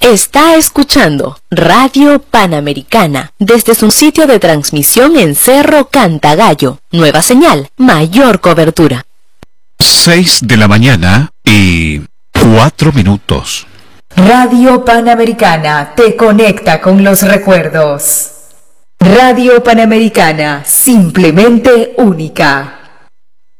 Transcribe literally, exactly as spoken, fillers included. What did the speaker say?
Está escuchando Radio Panamericana desde su sitio de transmisión en Cerro Cantagallo. Nueva señal, mayor cobertura. Seis de la mañana y cuatro minutos. Radio Panamericana te conecta con los recuerdos. Radio Panamericana, simplemente única.